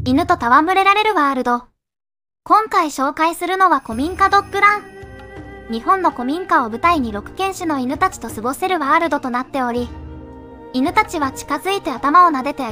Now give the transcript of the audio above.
犬と戯れられるワールド。今回紹介するのは古民家ドッグラン。日本の古民家を舞台に6犬種の犬たちと過ごせるワールドとなっており、犬たちは近づいて頭を撫でて